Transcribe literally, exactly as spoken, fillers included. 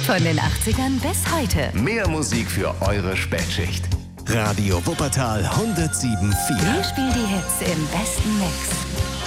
Von den achtzigern bis heute. Mehr Musik für eure Spätschicht. Radio Wuppertal hundertsieben Komma vier. Wir spielen die Hits im besten Mix.